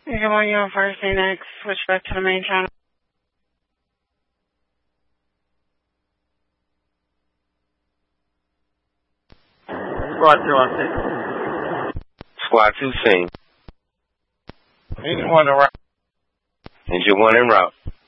You can want you first thing next. Switch back to the main channel. Squad 2 on 6. Squad 2 scene. Engine 1 en route. Engine 1 en route.